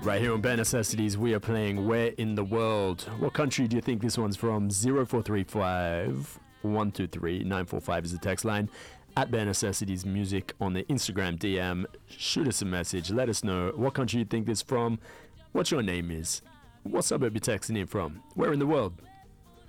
Right here on Bare Necessities, we are playing Where in the World. What country do you think this one's from? 0435 123 945 is the text line. At Bare Necessities Music on the Instagram DM. Shoot us a message. Let us know what country you think this is from, what your name is, what suburb you're texting in from, where in the world.